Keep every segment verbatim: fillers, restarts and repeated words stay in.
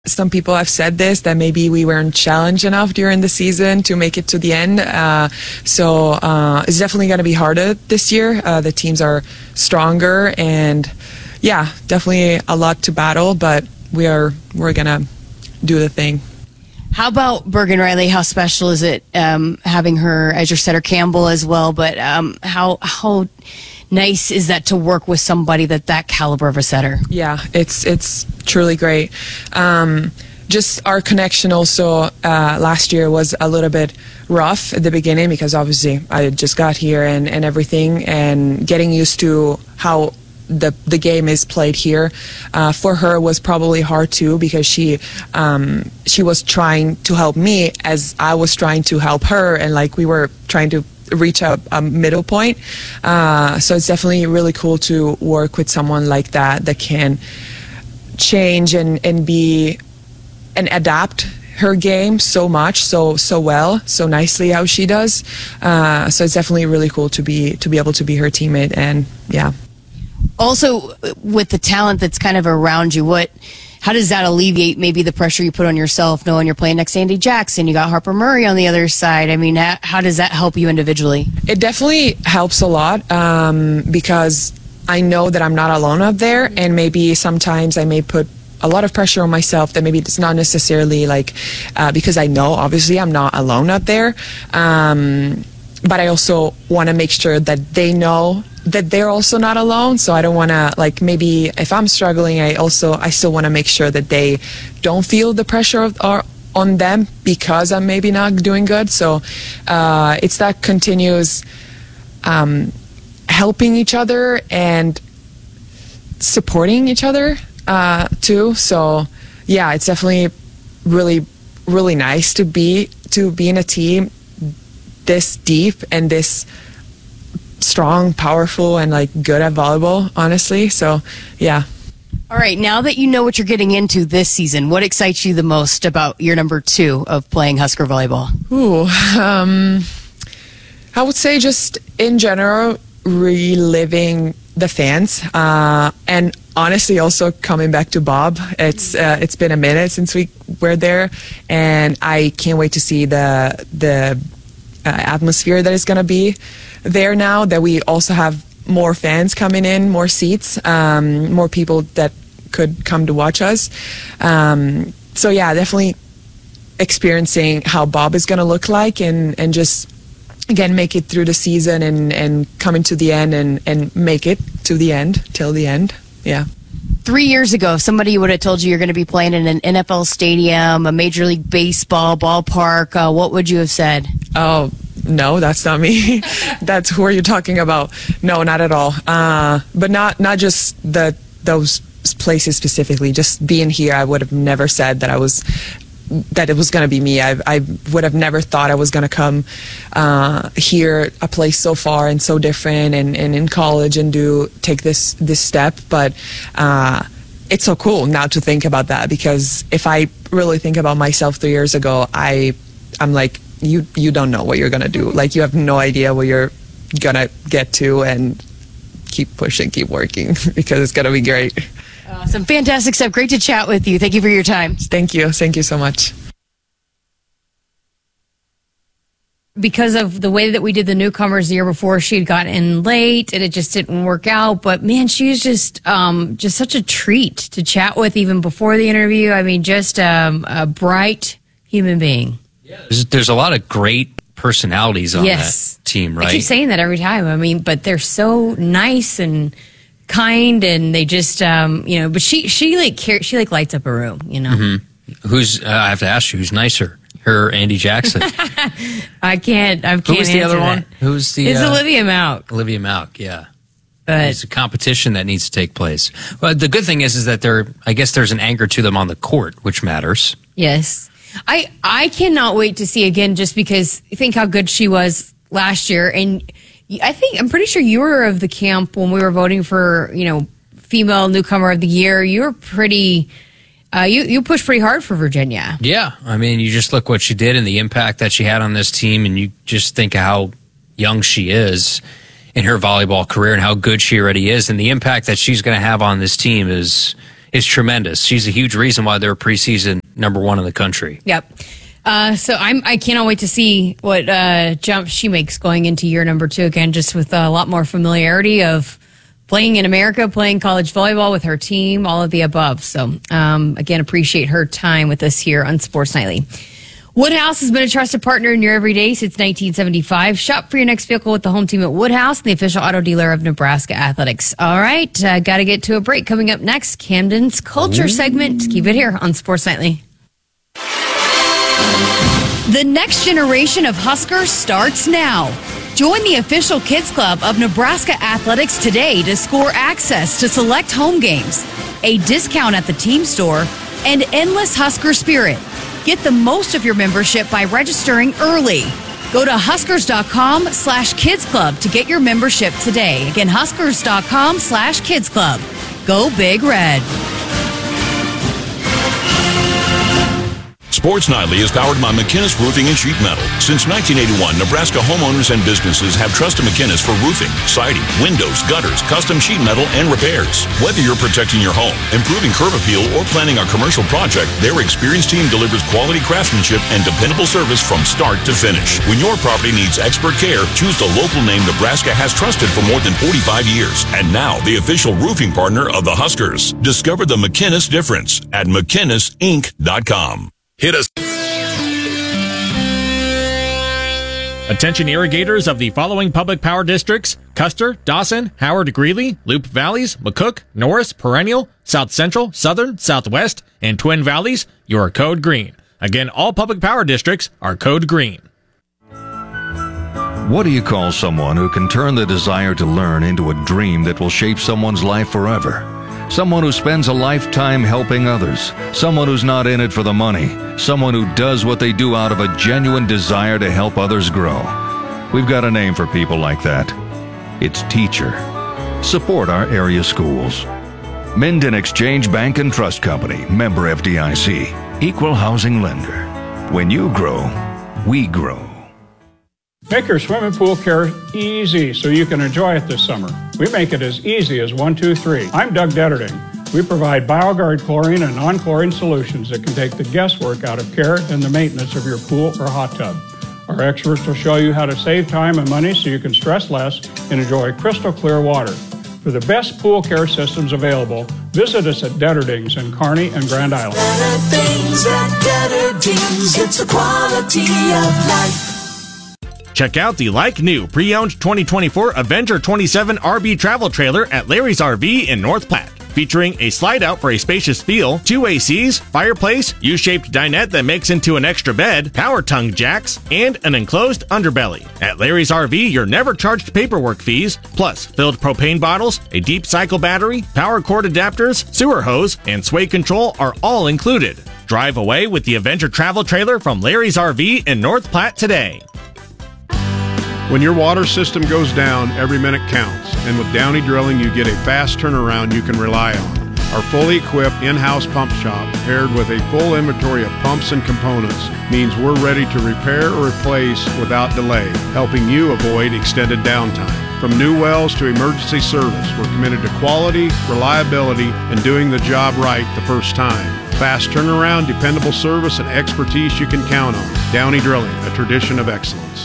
Some people have said this, that maybe we weren't challenged enough during the season to make it to the end. Uh, so uh, it's definitely going to be harder this year. Uh, the teams are stronger, and yeah, definitely a lot to battle, but we are we're going to do the thing. How about Bergen Reilly? How special is it um, having her as your setter, Campbell as well? But um, how how nice is that to work with somebody that that caliber of a setter? Yeah, it's it's truly great. Um, just our connection also uh, last year was a little bit rough at the beginning because obviously I just got here and, and everything, and getting used to how the the game is played here uh, for her was probably hard too, because she um, she was trying to help me as I was trying to help her, and like we were trying to reach a, a middle point. Uh, so it's definitely really cool to work with someone like that that can change and, and be and adapt her game so much, so so well, so nicely how she does. Uh, so it's definitely really cool to be to be able to be her teammate, and yeah. Also, with the talent that's kind of around you, what, how does that alleviate maybe the pressure you put on yourself, knowing you're playing next to Andy Jackson, you got Harper Murray on the other side? I mean, how, how does that help you individually? It definitely helps a lot um, because I know that I'm not alone up there, and maybe sometimes I may put a lot of pressure on myself that maybe it's not necessarily like uh, because I know obviously I'm not alone up there, um, but I also want to make sure that they know that they're also not alone. So I don't want to, like, maybe if I'm struggling, I also I still want to make sure that they don't feel the pressure of, or on them because I'm maybe not doing good. So uh, it's that continuous um, helping each other and supporting each other uh, too. So yeah, it's definitely really really nice to be to be in a team this deep and this strong, powerful, and like good at volleyball, honestly. So yeah. All right, now that you know what you're getting into this season, what excites you the most about year number two of playing Husker volleyball? Ooh, um, I would say just in general, reliving the fans, uh, and honestly also coming back to Bob. It's uh, it's been a minute since we were there, and I can't wait to see the the uh, atmosphere that is going to be there now that we also have more fans coming in, more seats, um, more people that could come to watch us. Um, so yeah, definitely experiencing how Bob is going to look like, and, and just, again, make it through the season and, and coming to the end and, and make it to the end, till the end. Yeah. Three years ago, if somebody would have told you you're going to be playing in an N F L stadium, a Major League Baseball ballpark, uh, what would you have said? Oh, no, that's not me. That's who are you talking about? No, not at all. Uh, but not not just the those places specifically. Just being here, I would have never said that I was that it was going to be me. I I would have never thought I was going to come uh, here, a place so far and so different, and, and in college and do take this this step. But uh, it's so cool now to think about that, because if I really think about myself three years ago, I I'm like, you you don't know what you're gonna do. Like, you have no idea what you're gonna get to, and keep pushing, keep working, because it's gonna be great. Awesome. Fantastic stuff. Great to chat with you. Thank you for your time. Thank you. Thank you so much. Because of the way that we did the newcomers the year before, she had gotten in late and it just didn't work out. But man, she's just um, just such a treat to chat with even before the interview. I mean, just um, a bright human being. There's, there's a lot of great personalities on yes. that team, right? I keep saying that every time. I mean, but they're so nice and kind, and they just, um, you know. But she, she like, she like lights up a room, you know. Mm-hmm. Who's? Uh, I have to ask you, who's nicer, her or Andy Jackson? I can't. I can't. Who was the other that. one? Who's the? It's uh, Olivia Malk. Olivia Malk, yeah. But it's a competition that needs to take place. Well, the good thing is, is that there. I guess there's an anchor to them on the court, which matters. Yes. I, I cannot wait to see again, just because think how good she was last year. And I think, I'm pretty sure you were of the camp when we were voting for, you know, female newcomer of the year. You were pretty, uh, you, you pushed pretty hard for Virginia. Yeah. I mean, you just look what she did and the impact that she had on this team, and you just think of how young she is in her volleyball career and how good she already is. And the impact that she's going to have on this team is, is tremendous. She's a huge reason why they're preseason number one in the country. Yep. Uh, so I'm, I cannot wait to see what uh, jump she makes going into year number two again, just with a lot more familiarity of playing in America, playing college volleyball with her team, all of the above. So, um, again, appreciate her time with us here on Sports Nightly. Woodhouse has been a trusted partner in your everyday since nineteen seventy-five. Shop for your next vehicle with the home team at Woodhouse, the official auto dealer of Nebraska Athletics. All right, uh, got to get to a break. Coming up next, Camden's Culture segment. Keep it here on Sports Nightly. The next generation of Huskers starts now. Join the official Kids Club of Nebraska Athletics today to score access to select home games, a discount at the team store, and endless Husker spirit. Get the most of your membership by registering early. Go to huskers.com slash kids club to get your membership today. Again, huskers.com slash kids club. Go Big Red. Sports Nightly is powered by McInnes Roofing and Sheet Metal. Since nineteen eighty-one, Nebraska homeowners and businesses have trusted McInnes for roofing, siding, windows, gutters, custom sheet metal, and repairs. Whether you're protecting your home, improving curb appeal, or planning a commercial project, their experienced team delivers quality craftsmanship and dependable service from start to finish. When your property needs expert care, choose the local name Nebraska has trusted for more than forty-five years. And now, the official roofing partner of the Huskers. Discover the McInnes difference at mcinnes inc dot com. Hit us. Attention irrigators of the following public power districts: Custer, Dawson, Howard, Greeley, Loup Valleys, McCook, Norris, Perennial, South Central, Southern, Southwest, and Twin Valleys. You are code green. Again, all public power districts are code green. What do you call someone who can turn the desire to learn into a dream that will shape someone's life forever? Someone who spends a lifetime helping others. Someone who's not in it for the money. Someone who does what they do out of a genuine desire to help others grow. We've got a name for people like that. It's teacher. Support our area schools. Minden Exchange Bank and Trust Company, member F D I C, equal housing lender. When you grow, we grow. Make your swimming pool care easy so you can enjoy it this summer. We make it as easy as one, two, three. I'm Doug Detterding. We provide BioGuard chlorine and non-chlorine solutions that can take the guesswork out of care and the maintenance of your pool or hot tub. Our experts will show you how to save time and money so you can stress less and enjoy crystal clear water. For the best pool care systems available, visit us at Detterdings in Kearney and Grand Island. Detterdings at Detterdings, it's the quality of life. Check out the like-new pre-owned twenty twenty-four Avenger twenty-seven R V travel trailer at Larry's R V in North Platte. Featuring a slide-out for a spacious feel, two A Cs, fireplace, U-shaped dinette that makes into an extra bed, power tongue jacks, and an enclosed underbelly. At Larry's R V, you're never charged paperwork fees, plus filled propane bottles, a deep cycle battery, power cord adapters, sewer hose, and sway control are all included. Drive away with the Avenger travel trailer from Larry's R V in North Platte today. When your water system goes down, every minute counts, and with Downey Drilling, you get a fast turnaround you can rely on. Our fully equipped in-house pump shop, paired with a full inventory of pumps and components, means we're ready to repair or replace without delay, helping you avoid extended downtime. From new wells to emergency service, we're committed to quality, reliability, and doing the job right the first time. Fast turnaround, dependable service, and expertise you can count on. Downey Drilling, a tradition of excellence.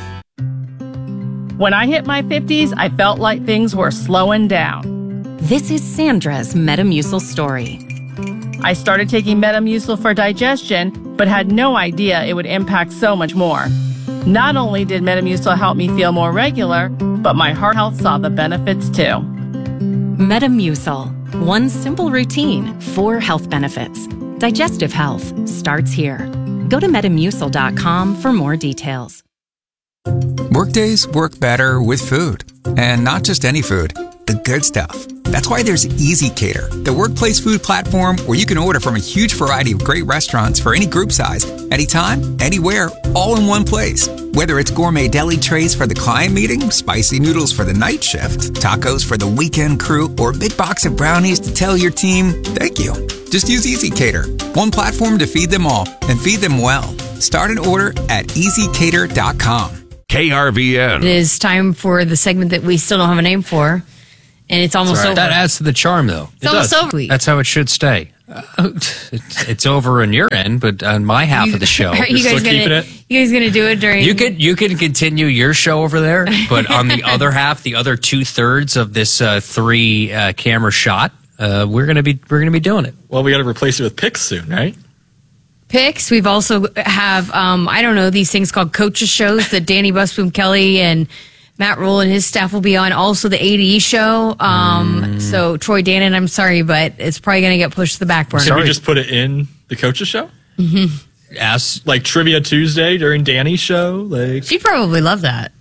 When I hit my fifties, I felt like things were slowing down. This is Sandra's Metamucil story. I started taking Metamucil for digestion, but had no idea it would impact so much more. Not only did Metamucil help me feel more regular, but my heart health saw the benefits too. Metamucil. One simple routine, four health benefits. Digestive health starts here. Go to metamucil dot com for more details. Workdays work better with food. And not just any food, the good stuff. That's why there's EasyCater, the workplace food platform where you can order from a huge variety of great restaurants for any group size, anytime, anywhere, all in one place. Whether it's gourmet deli trays for the client meeting, spicy noodles for the night shift, tacos for the weekend crew, or a big box of brownies to tell your team, thank you. Just use EasyCater, one platform to feed them all and feed them well. Start an order at easy cater dot com. K R V N. It is time for the segment that we still don't have a name for. and it's almost Sorry. over. That adds to the charm, though. It's almost over. That's how it should stay. Uh, it's, it's over on your end, but on my half You- of the show, Are you guys gonna? You guys gonna do it during? You can you can continue your show over there, but on the other half, the other two thirds of this uh, three uh, camera shot, uh, we're gonna be we're gonna be doing it. Well, we got to replace it with picks soon, right? picks. We've also have um, I don't know these things called coaches shows that Danny Busboom Kelly and Matt Rule and his staff will be on. Also the A D E show. Um, Mm. So Troy Dannon, I'm sorry, but it's probably going to get pushed to the back burner. Should we just put it in the coaches show? Mm-hmm. Yes, like Trivia Tuesday during Danny's show. Like She'd probably love that.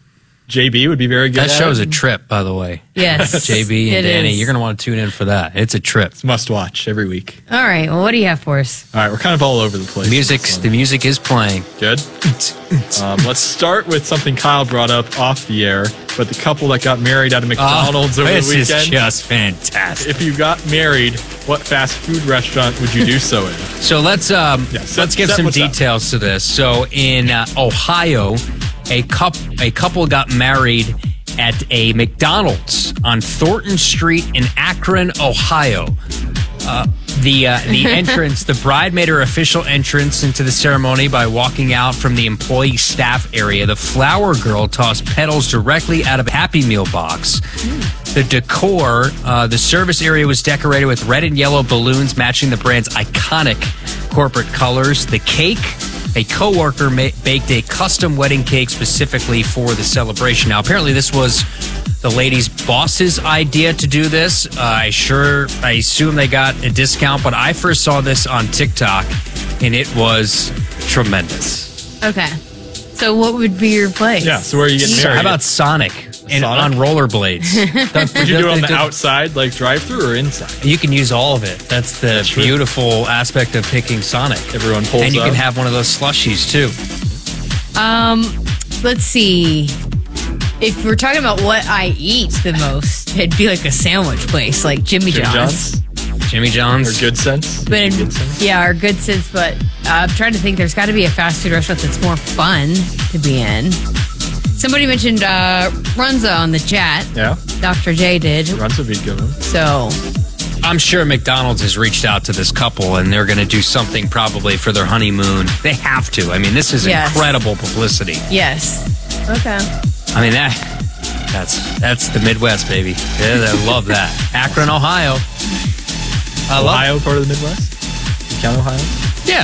J B would be very good. That at show's it. a trip, by the way. Yes, J B and it Danny, is. you're gonna want to tune in for that. It's a trip. It's must watch every week. All right. Well, what do you have for us? All right, we're kind of all over the place. Music, the music is playing. Good. um, let's start with something Kyle brought up off the air, but the couple that got married at a McDonald's Oh, over the this is weekend. just fantastic. If you got married, what fast food restaurant would you do so in? So let's um, set- let's give set some what's up. details to this. So in uh, Ohio, a couple a couple got married at a McDonald's on Thornton Street in Akron, Ohio. Uh, the uh, the entrance, the bride made her official entrance into the ceremony by walking out from the employee staff area. The flower girl tossed petals directly out of a Happy Meal box. The decor, uh, the service area was decorated with red and yellow balloons matching the brand's iconic corporate colors. The cake, a coworker ma- baked a custom wedding cake specifically for the celebration. Now, apparently, this was the lady's boss's idea to do this. Uh, I sure, I assume they got a discount, but I first saw this on TikTok, and it was tremendous. Okay. So what would be your place? Yeah, so where are you getting So married? how about Sonic, and Sonic? on rollerblades? Don't- Would you do it on the don't- outside, like drive-through, or inside? You can use all of it. That's the That's true. beautiful aspect of picking Sonic. Everyone pulls And you up. can have one of those slushies, too. Um, let's see. If we're talking about what I eat the most, it'd be like a sandwich place, like Jimmy, Jimmy John's. John's? Jimmy John's. Or Good Sense? But in, yeah, our good sense. But uh, I'm trying to think. There's got to be a fast food restaurant that's more fun to be in. Somebody mentioned uh, Runza on the chat. Yeah. Doctor J did. Runs would be good one. So I'm sure McDonald's has reached out to this couple and they're going to do something probably for their honeymoon. They have to. I mean, this is Yes. incredible publicity. yes. Okay. I mean, that that's that's the Midwest, baby. Yeah, I love that. Akron, Ohio. I love Ohio, part of the Midwest? You count Ohio? Yeah.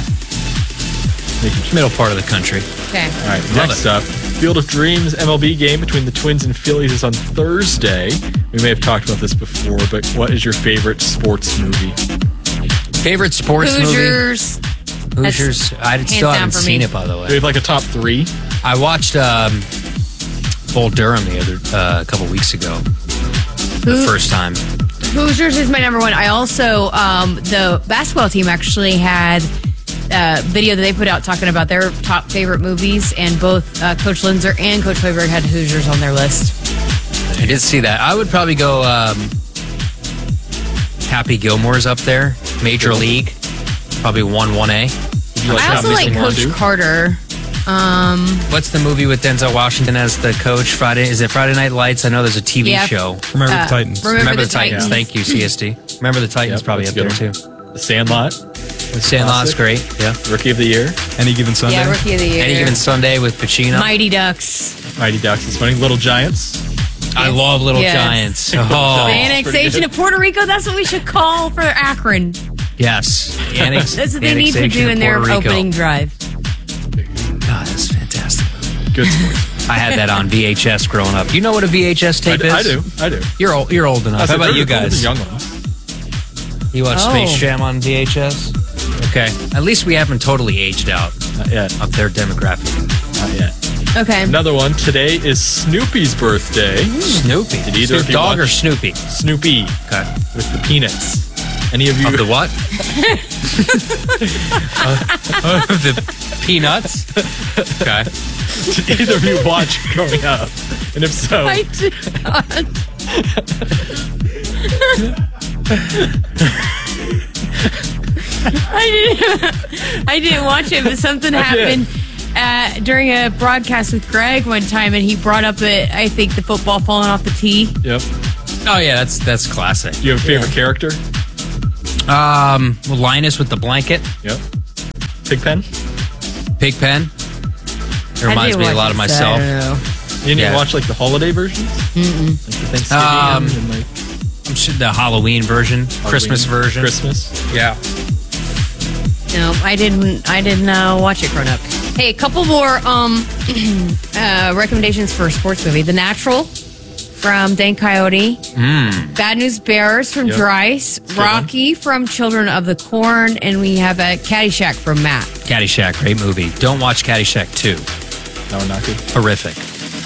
Middle part of the country. Okay. All right, Love next it. up, Field of Dreams M L B game between the Twins and Phillies is on Thursday. We may have talked about this before, but what is your favorite sports movie? Favorite sports Hoosiers. movie? Hoosiers. I hands still down haven't for seen me. it, by the Do we way. have like a top three? I watched um, Bull Durham the other uh, a couple weeks ago. The Who- first time. Hoosiers is my number one. I also, um, the basketball team actually had a video that they put out talking about their top favorite movies, and both uh, Coach Linzer and Coach Hoiberg had Hoosiers on their list. I did see that. I would probably go um, Happy Gilmore's up there. Major League. Probably one one A. I also like Coach Carter. Um, What's the movie with Denzel Washington as the coach? Friday is it Friday Night Lights? I know there's a T V Yeah. show. Remember the Uh, Titans. Remember the Titans. Thank you, C S D. Remember the Titans Yep, probably that's up a there good too. The Sandlot. The Sandlot's Classic. great. Yeah. Rookie of the Year. Any Given Sunday. yeah, Rookie of the Year. Any Given Sunday with Pacino. Mighty Ducks. Mighty Ducks is funny. Little Giants. I love Little Yes. Giants. Oh, The annexation of Puerto Rico. That's what we should call for Akron. yes. Annex, That's what they need to annexation do of in their Puerto Rico. opening drive. God, that's fantastic. Good sports. I had that on V H S growing up. You know what a V H S I, tape do- is? I do. I do. You're old. You're old enough. That's How a about very you cool, guys? the young ones. You watch Oh. Space Jam on V H S? Okay. At least we haven't totally aged out Not yet. of their demographic. Not yet. Okay. Another one. Today is Snoopy's birthday. Snoopy. Did either Snoop of you Dogg or watch- Snoopy? Snoopy. Okay. With the peanuts. Any of you? Of the what? uh, of the peanuts? Okay. Did either of you watch growing up? And if so, I did not. I didn't. I didn't watch it, but something I did. happened uh, during a broadcast with Greg one time, and he brought up it. I think the football falling off the tee. yep. Oh yeah, that's that's classic. Do you have a favorite yeah. character? Um, well, Linus with the blanket. Yep. Pigpen. Pigpen. It reminds me a lot of myself. You didn't Yeah. even watch like the holiday versions? Mm-mm. Like the Thanksgiving Um, and like I'm sure the Halloween version, Christmas version. Christmas. Yeah. No, I didn't. I didn't uh, watch it growing up. Hey, a couple more um, uh, recommendations for a sports movie: The Natural from Dan Coyote, Mm. Bad News Bears from Yep. Dries, Rocky from Children of the Corn, and we have a Caddyshack from Matt. Caddyshack, great movie. Don't watch Caddyshack two. No, not good. Horrific.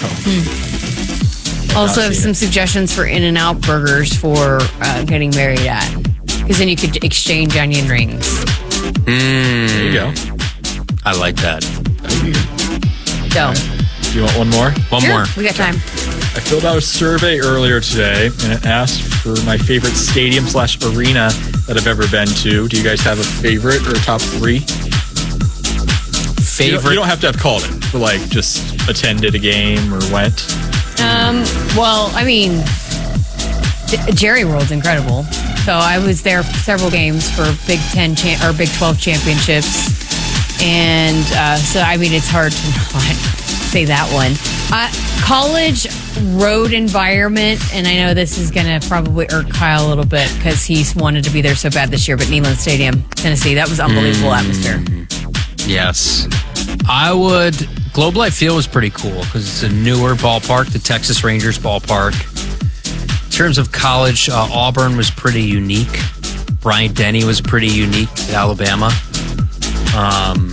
Also, not have seen some suggestions for In-N-Out burgers for uh, getting married at, because then you could exchange onion rings. Mm. There you go. I like that. So, Do you want one more? One sure, more. we got time. I filled out a survey earlier today, and it asked for my favorite stadium slash arena that I've ever been to. Do you guys have a favorite or a top three? Favorite? You don't, you don't have to have called it, but like just attended a game or went. Um, well, I mean, J- Jerry World's incredible. So I was there for several games for Big Ten cha- or Big twelve championships, and uh, so I mean it's hard to not say that one. Uh, college road environment, and I know this is going to probably irk Kyle a little bit because he's wanted to be there so bad this year. But Neyland Stadium, Tennessee, that was unbelievable Mm. atmosphere. Yes. I would. Globe Life Field was pretty cool because it's a newer ballpark, the Texas Rangers ballpark. In terms of college, uh, Auburn was pretty unique. Bryant Denny was pretty unique at Alabama. Um,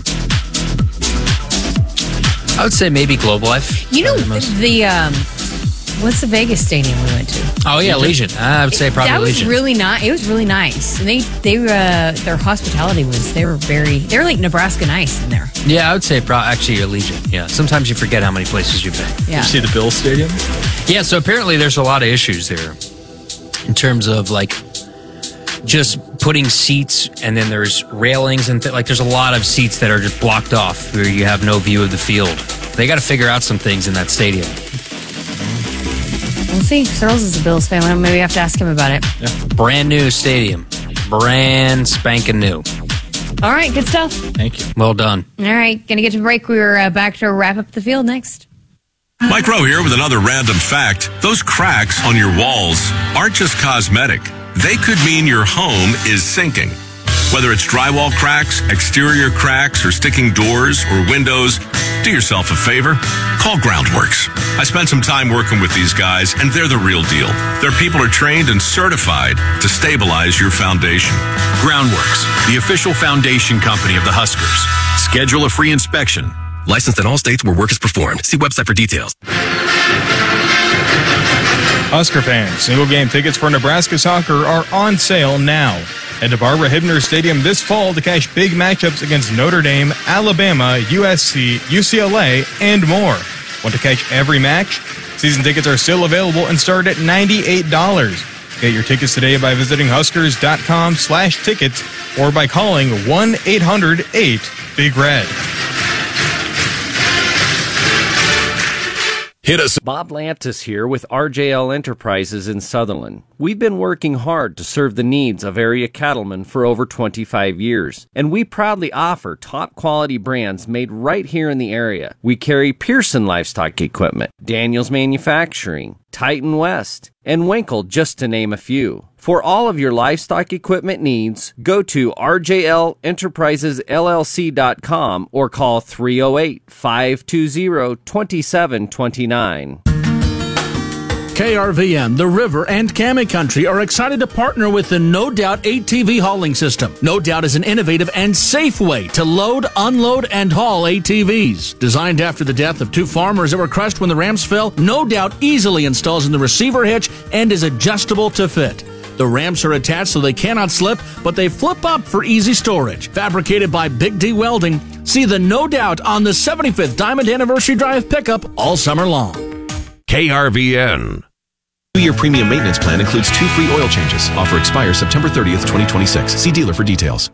I would say maybe Globe Life. You know Probably the most- the um, what's the Vegas stadium we went to? Oh yeah, Legion. I would say probably that was Legion. really nice. It was really nice, and they they uh, their hospitality was they were very they were like Nebraska nice in there. Yeah, I would say pro- actually a Legion. Yeah, sometimes you forget how many places you've been. Yeah. Did you see the Bill Stadium? Yeah, so apparently there's a lot of issues there in terms of like just putting seats, and then there's railings and th- like there's a lot of seats that are just blocked off where you have no view of the field. They got to figure out some things in that stadium. We'll see. Searles is a Bills fan. Well, maybe we have to ask him about it. Yeah. Brand new stadium, brand spanking new. All right, good stuff. Thank you. Well done. All right, gonna get to break. We're uh, back to wrap up the field next. Mike Rowe here with another random fact. Those cracks on your walls aren't just cosmetic. They could mean your home is sinking. Whether it's drywall cracks, exterior cracks, or sticking doors or windows, do yourself a favor. Call Groundworks. I spent some time working with these guys, and they're the real deal. Their people are trained and certified to stabilize your foundation. Groundworks, the official foundation company of the Huskers. Schedule a free inspection. Licensed in all states where work is performed. See website for details. Husker fans, single game tickets for Nebraska soccer are on sale now. Head to Barbara Hibner Stadium this fall to cash big matchups against Notre Dame, Alabama, U S C, U C L A, and more. Want to catch every match? Season tickets are still available and start at ninety-eight dollars. Get your tickets today by visiting huskers.com slash tickets or by calling one eight hundred eight big red. Hit us. Bob Lantis here with R J L Enterprises in Sutherland. We've been working hard to serve the needs of area cattlemen for over twenty-five years, and we proudly offer top quality brands made right here in the area. We carry Pearson Livestock Equipment, Daniels Manufacturing, Titan West, and Winkle, just to name a few. For all of your livestock equipment needs, go to R J L Enterprises L L C dot com or call three oh eight, five two zero, two seven two nine. K R V N, The River, and Cammy Country are excited to partner with the No Doubt A T V hauling system. No Doubt is an innovative and safe way to load, unload, and haul A T Vs. Designed after the death of two farmers that were crushed when the rams fell, No Doubt easily installs in the receiver hitch and is adjustable to fit. The ramps are attached so they cannot slip, but they flip up for easy storage. Fabricated by Big D Welding, see the No Doubt on the seventy-fifth Diamond Anniversary Drive pickup all summer long. K R V N. Two-year premium maintenance plan includes two free oil changes. Offer expires September thirtieth, twenty twenty-six. See dealer for details.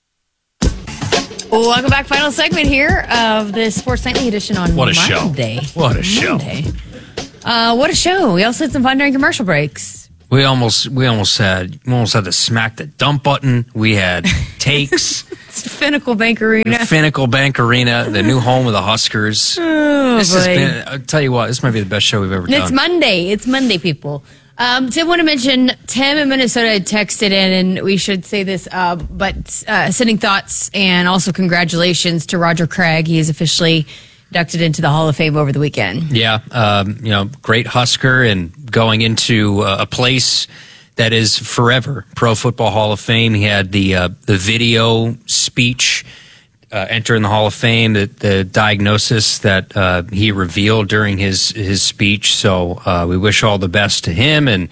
Well, welcome back. Final segment here of the Sports Nightly edition on What a show. Monday. What a show. Monday. Uh, what a show. We also had some fun during commercial breaks. We almost we almost had we almost had to smack the dump button. We had takes. Pinnacle Bank Arena. Pinnacle Bank Arena, the new home of the Huskers. Oh, this boy. has been, I'll tell you what, this might be the best show we've ever And done. it's Monday. It's Monday, people. Um, Tim, want to mention Tim in Minnesota had texted in, and we should say this, uh, but uh, sending thoughts and also congratulations to Roger Craig. He is officially inducted into the Hall of Fame over the weekend. Yeah, um, you know, great Husker and going into uh, a place that is forever. Pro Football Hall of Fame. He had the uh, the video speech uh, entering the Hall of Fame, the, the diagnosis that uh, he revealed during his, his speech. So uh, we wish all the best to him. And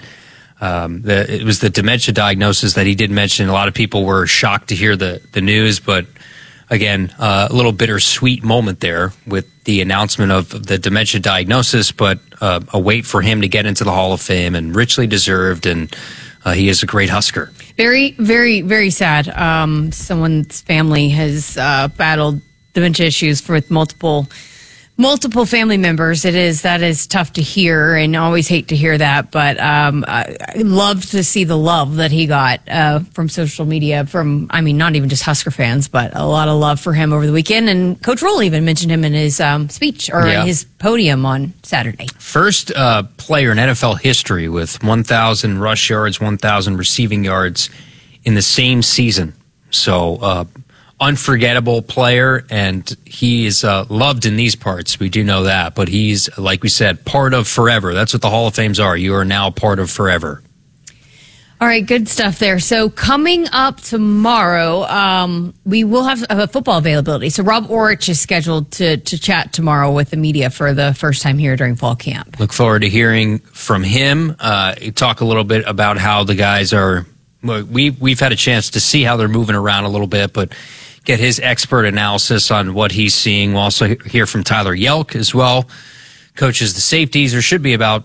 um, the, it was the dementia diagnosis that he did mention. A lot of people were shocked to hear the, the news, but again, uh, a little bittersweet moment there with the announcement of the dementia diagnosis, but uh, a wait for him to get into the Hall of Fame, and richly deserved, and uh, he is a great Husker. Very, very, very sad. Um, someone's family has uh, battled dementia issues for with multiple multiple family members. It is that is tough to hear, and always hate to hear that. But um, I, I love to see the love that he got uh, from social media. From I mean, not even just Husker fans, but a lot of love for him over the weekend. And Coach Roll even mentioned him in his um, speech or Yeah. his podium on Saturday. First uh, player in N F L history with one thousand rush yards, one thousand receiving yards in the same season. So, uh, unforgettable player, and he is uh, loved in these parts. We do know that, but he's, like we said, part of forever. That's what the Hall of Fames are. You are now part of forever. All right, good stuff there. So coming up tomorrow, um, we will have a football availability. So Rob Orich is scheduled to to chat tomorrow with the media for the first time here during fall camp. Look forward to hearing from him. Uh, talk a little bit about how the guys are. well, We we've had a chance to see how they're moving around a little bit, but get his expert analysis on what he's seeing. We'll also hear from Tyler Yelk as well. Coaches the safeties. There should be about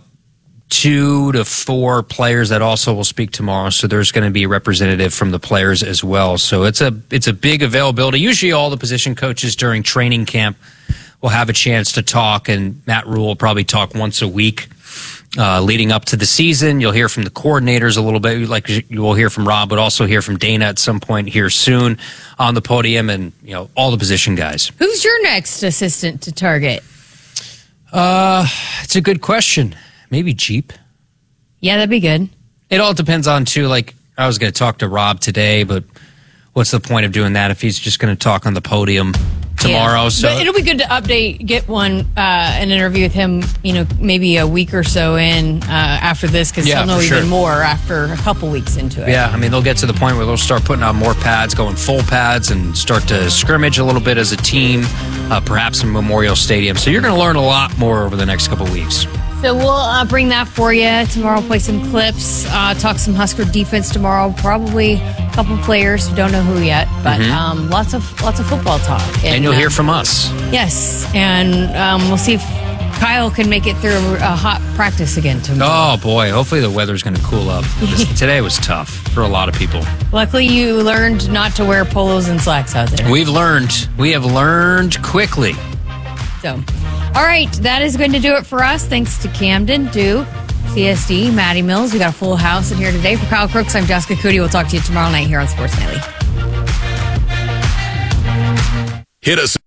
two to four players that also will speak tomorrow. So there's going to be a representative from the players as well. So it's a it's a big availability. Usually all the position coaches during training camp will have a chance to talk, and Matt Rule will probably talk once a week. Uh, leading up to the season, you'll hear from the coordinators a little bit, like you will hear from Rob, but also hear from Dana at some point here soon on the podium, and you know all the position guys. Who's your next assistant to target? Uh, it's a good question. Maybe Jeep. Yeah, that'd be good. It all depends on too. Like I was going to talk to Rob today, but what's the point of doing that if he's just going to talk on the podium tomorrow? Yeah. So but it'll be good to update, get one, uh, an interview with him, you know, maybe a week or so in uh, after this, because Yeah, he'll know for even sure. more after a couple weeks into it. yeah, I mean they'll get to the point where they'll start putting on more pads, going full pads, and start to scrimmage a little bit as a team, uh, perhaps in Memorial Stadium. So you're going to learn a lot more over the next couple weeks. So we'll uh, bring that for you tomorrow. Play some clips, uh, talk some Husker defense tomorrow. Probably a couple players, don't know who yet, but Mhm. um, lots of lots of football talk. And you'll uh, hear from us. Yes, and um, we'll see if Kyle can make it through a hot practice again tomorrow. Oh boy, hopefully the weather's going to cool up. This- Today was tough for a lot of people. Luckily, you learned not to wear polos and slacks out there. We've learned. We have learned quickly. So, all right, that is going to do it for us. Thanks to Camden, Duke, C S D, Maddie Mills. We got a full house in here today. For Kyle Crooks, I'm Jessica Cootie. We'll talk to you tomorrow night here on Sports Nightly. Hit us.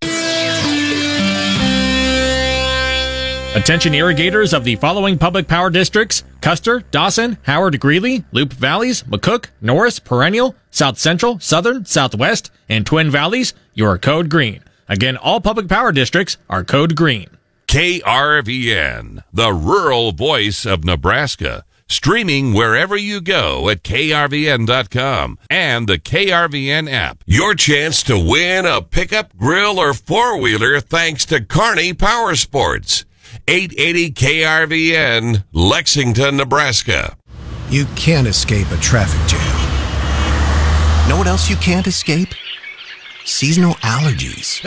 Attention irrigators of the following public power districts: Custer, Dawson, Howard, Greeley, Loop Valleys, McCook, Norris, Perennial, South Central, Southern, Southwest, and Twin Valleys. You are code green. Again, all public power districts are code green. K R V N, the rural voice of Nebraska. Streaming wherever you go at K R V N dot com and the K R V N app. Your chance to win a pickup, grill, or four-wheeler thanks to Kearney Power Sports. eight eighty K R V N, Lexington, Nebraska. You can't escape a traffic jam. Know what else you can't escape? Seasonal allergies.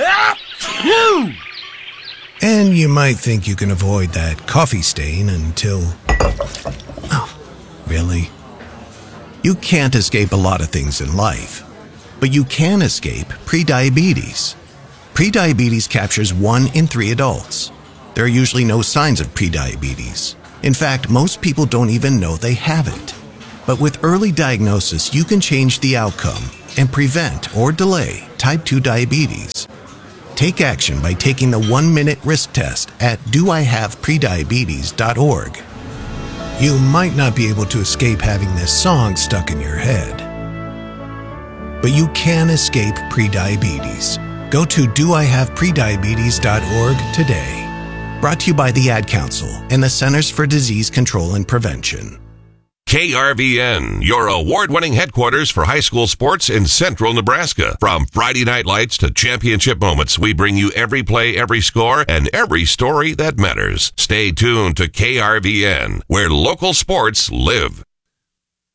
And you might think you can avoid that coffee stain until... Oh, really? You can't escape a lot of things in life, but you can escape prediabetes. Prediabetes captures one in three adults. There are usually no signs of prediabetes. In fact, most people don't even know they have it. But with early diagnosis, you can change the outcome and prevent or delay type two diabetes. Take action by taking the one-minute risk test at do I have prediabetes dot org. You might not be able to escape having this song stuck in your head, but you can escape prediabetes. Go to do I have prediabetes dot org today. Brought to you by the Ad Council and the Centers for Disease Control and Prevention. K R V N, your award-winning headquarters for high school sports in central Nebraska. From Friday night lights to championship moments, we bring you every play, every score, and every story that matters. Stay tuned to K R V N, where local sports live.